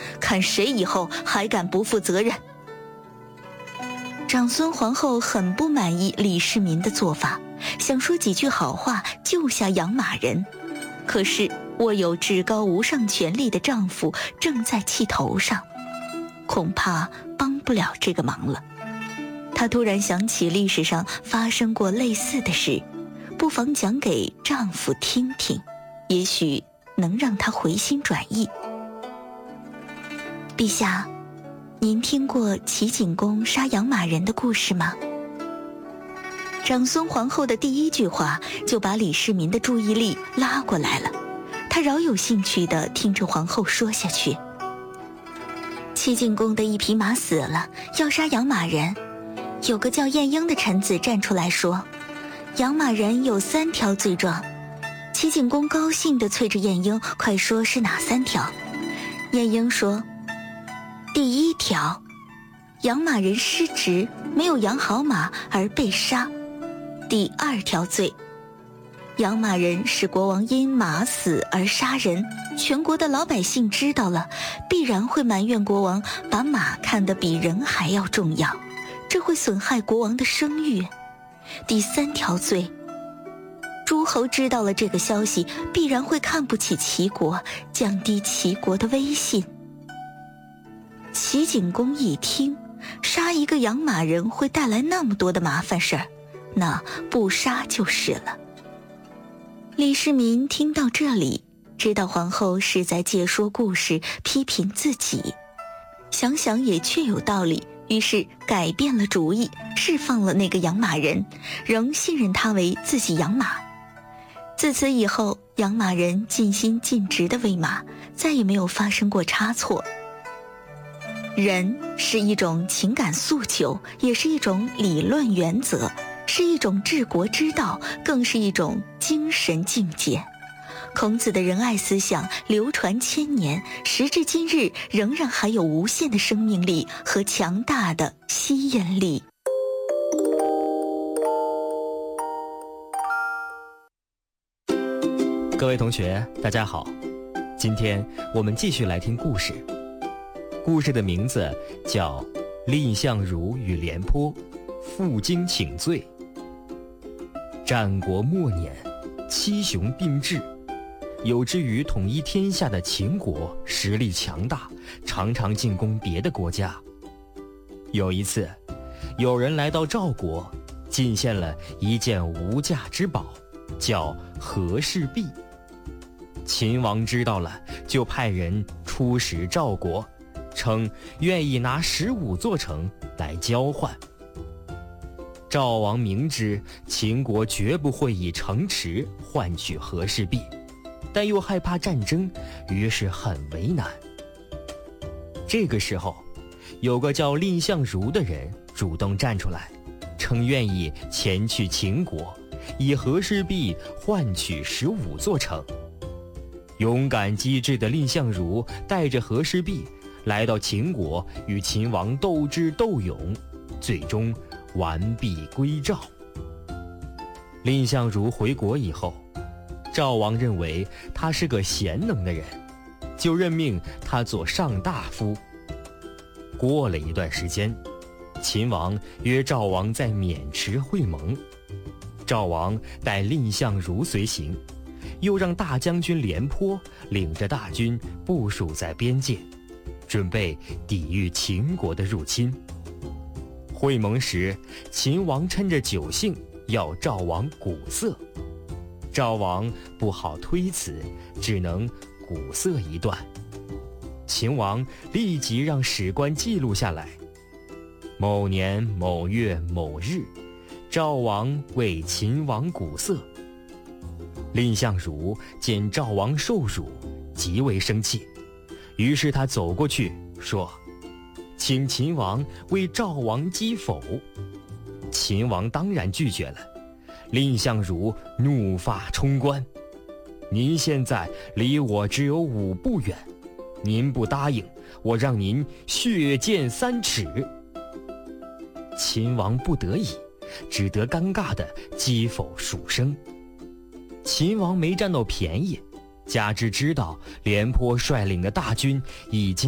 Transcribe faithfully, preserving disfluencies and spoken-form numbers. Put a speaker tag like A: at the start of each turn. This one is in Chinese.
A: 看谁以后还敢不负责任。长孙皇后很不满意李世民的做法，想说几句好话救下养马人，可是握有至高无上权力的丈夫正在气头上，恐怕帮不了这个忙了。她突然想起历史上发生过类似的事，不妨讲给丈夫听听，也许能让他回心转意。陛下，您听过齐景公杀养马人的故事吗？长孙皇后的第一句话就把李世民的注意力拉过来了，他饶有兴趣地听着皇后说下去。齐景公的一匹马死了，要杀养马人，有个叫晏婴的臣子站出来说，养马人有三条罪状。齐景公高兴地催着晏婴快说是哪三条。晏婴说，第一条，养马人失职，没有养好马而被杀。第二条罪，养马人使国王因马死而杀人，全国的老百姓知道了，必然会埋怨国王把马看得比人还要重要，这会损害国王的声誉。第三条罪，诸侯知道了这个消息，必然会看不起齐国，降低齐国的威信。齐景公一听，杀一个养马人会带来那么多的麻烦事儿，那不杀就是了。李世民听到这里，知道皇后是在借说故事批评自己，想想也确有道理，于是改变了主意，释放了那个养马人，仍信任他为自己养马。自此以后，养马人尽心尽职地喂马，再也没有发生过差错。仁是一种情感诉求，也是一种理论原则，是一种治国之道，更是一种精神境界。孔子的仁爱思想流传千年，时至今日仍然还有无限的生命力和强大的吸引力。
B: 各位同学，大家好，今天我们继续来听故事。故事的名字叫蔺相如与廉颇负荆请罪。战国末年，七雄并峙，有之于统一天下的秦国实力强大，常常进攻别的国家。有一次，有人来到赵国，进献了一件无价之宝，叫和氏璧。秦王知道了，就派人出使赵国，称愿意拿十五座城来交换。赵王明知秦国绝不会以城池换取和氏璧，但又害怕战争，于是很为难。这个时候，有个叫蔺相如的人主动站出来，称愿意前去秦国，以和氏璧换取十五座城。勇敢机智的蔺相如带着和氏璧来到秦国，与秦王斗智斗勇，最终完璧归赵。蔺相如回国以后，赵王认为他是个贤能的人，就任命他做上大夫。过了一段时间，秦王约赵王在渑池会盟，赵王带蔺相如随行，又让大将军廉颇领着大军部署在边界，准备抵御秦国的入侵。会盟时，秦王趁着酒兴要赵王鼓瑟，赵王不好推辞，只能鼓瑟一段。秦王立即让史官记录下来，某年某月某日，赵王为秦王鼓瑟。蔺相如见赵王受辱，极为生气，于是他走过去说，请秦王为赵王击否。秦王当然拒绝了。蔺相如怒发冲冠，您现在离我只有五步远，您不答应，我让您血溅三尺。秦王不得已，只得尴尬地击否数声。秦王没占到便宜，加之知道廉颇率领的大军已经